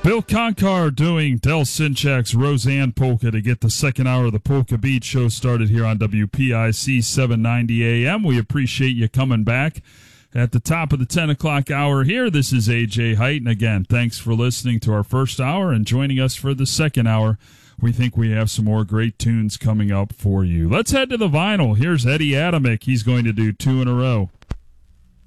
Bill Conkar doing Del Sinchak's Roseanne Polka to get the second hour of the Polka Beat show started here on WPIC 790 AM. We appreciate you coming back at the top of the 10 o'clock hour here. This is A.J. Height, and again, thanks for listening to our first hour and joining us for the second hour. We think we have some more great tunes coming up for you. Let's head to the vinyl. Here's Eddie Adamick. He's going to do two in a row.